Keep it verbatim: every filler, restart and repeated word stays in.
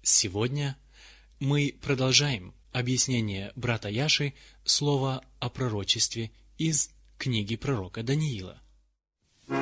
Сегодня мы продолжаем объяснение брата Яши слова о пророчестве из книги пророка Даниила.